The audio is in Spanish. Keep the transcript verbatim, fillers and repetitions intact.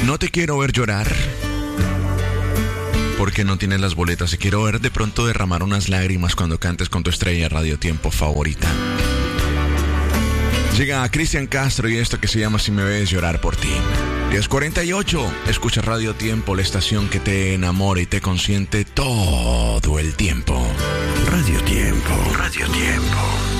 No te quiero ver llorar porque no tienes las boletas. Te quiero ver de pronto derramar unas lágrimas cuando cantes con tu estrella Radio Tiempo favorita. Llega a Cristian Castro y esto que se llama Si me ves llorar por ti. diez cuarenta y ocho, escucha Radio Tiempo, la estación que te enamora y te consiente todo el tiempo. Radio Tiempo, Radio Tiempo.